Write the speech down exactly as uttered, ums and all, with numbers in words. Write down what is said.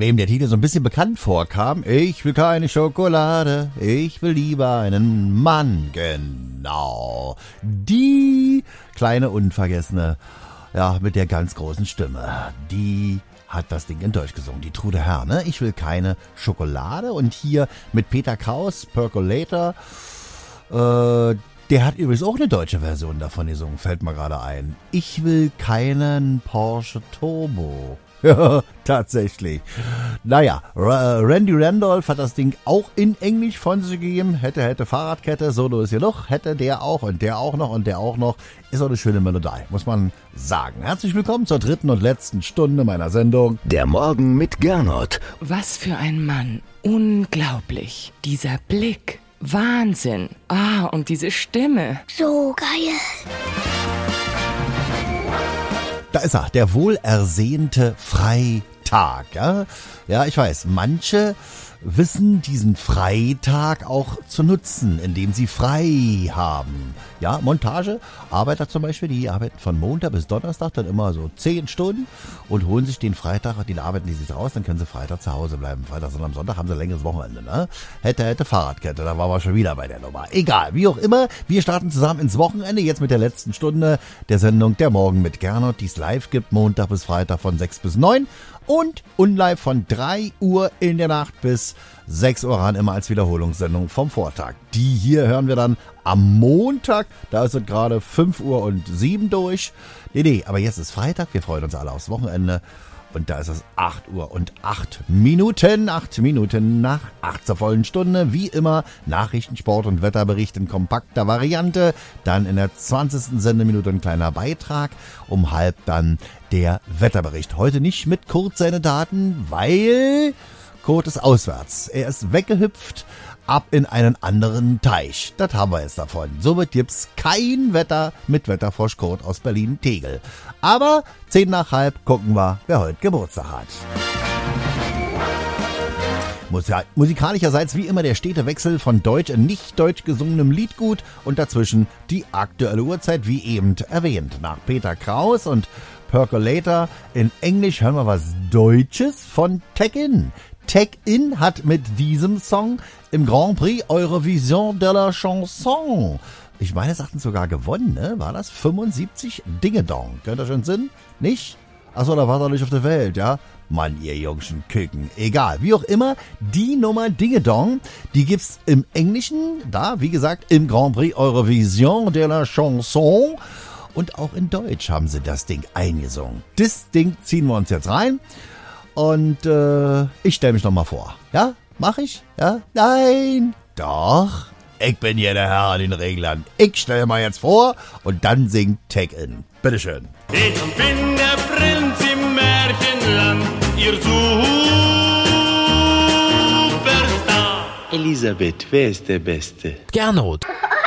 Wem der Titel so ein bisschen bekannt vorkam, ich will keine Schokolade, ich will lieber einen Mann, genau. Die kleine Unvergessene, ja, mit der ganz großen Stimme, die hat das Ding in Deutsch gesungen, die Trude Herne. Ich will keine Schokolade. Und hier mit Peter Kraus, Percolator, äh, der hat übrigens auch eine deutsche Version davon gesungen, fällt mir gerade ein. Ich will keinen Porsche Turbo. Ja, tatsächlich. Naja, Randy Randolph hat das Ding auch in Englisch von sich gegeben. Hätte, hätte, Fahrradkette, Solo ist genug. Hätte der auch und der auch noch und der auch noch. Ist auch eine schöne Melodie, muss man sagen. Herzlich willkommen zur dritten und letzten Stunde meiner Sendung. Der Morgen mit Gernot. Was für ein Mann. Unglaublich. Dieser Blick. Wahnsinn. Ah, und diese Stimme. So geil. Da ist er, der wohlersehnte Freitag. Ja, ja, ich weiß, manche wissen diesen Freitag auch zu nutzen, indem sie frei haben. Ja, Montage, Arbeiter zum Beispiel, die arbeiten von Montag bis Donnerstag dann immer so zehn Stunden und holen sich den Freitag, den arbeiten die sich raus, dann können sie Freitag zu Hause bleiben. Freitag und am Sonntag haben sie ein längeres Wochenende, ne? Hätte, hätte, Fahrradkette, da waren wir schon wieder bei der Nummer. Egal, wie auch immer, wir starten zusammen ins Wochenende, jetzt mit der letzten Stunde der Sendung Der Morgen mit Gernot, die es live gibt, Montag bis Freitag von sechs bis neun. Und unlive von drei Uhr in der Nacht bis sechs Uhr ran, immer als Wiederholungssendung vom Vortag. Die hier hören wir dann am Montag, da ist es gerade fünf Uhr und sieben durch. Nee, nee, aber jetzt ist Freitag, wir freuen uns alle aufs Wochenende. Und da ist es acht Uhr und acht Minuten, acht Minuten nach acht zur vollen Stunde. Wie immer Nachrichten, Sport und Wetterbericht in kompakter Variante. Dann in der zwanzigsten Sendeminute ein kleiner Beitrag. Um halb dann der Wetterbericht. Heute nicht mit Kurt seine Daten, weil Kurt ist auswärts. Er ist weggehüpft ab in einen anderen Teich. Das haben wir jetzt davon. Somit gibt's kein Wetter mit Wetterfrosch Kurt aus Berlin-Tegel. Aber zehn nach halb gucken wir, wer heute Geburtstag hat. Musikalischerseits wie immer der stete Wechsel von deutsch und nicht deutsch gesungenem Liedgut und dazwischen die aktuelle Uhrzeit, wie eben erwähnt. Nach Peter Kraus und Percolator in Englisch hören wir was Deutsches von Tech-In. Tech-In hat mit diesem Song im Grand Prix Eurovision de la Chanson, ich meine, es hatten sogar gewonnen, ne? War das fünfundsiebzig Dingedong? Könnt ihr schon Sinn? Nicht? Achso, da war er nicht auf der Welt, ja? Mann, ihr jungschen Küken. Egal, wie auch immer, die Nummer Dingedong, die gibt's im Englischen, da, wie gesagt, im Grand Prix Eurovision de la Chanson. Und auch in Deutsch haben sie das Ding eingesungen. Das Ding ziehen wir uns jetzt rein. Und äh, ich stelle mich noch mal vor. Ja? Mach ich? Ja? Nein! Doch! Ich bin hier der Herr an den Reglern. Ich stelle mal jetzt vor und dann singt Tech-In. Bitteschön. Ich bin der Prinz im Märchenland, ihr Superstar. Elisabeth, wer ist der Beste? Gernot.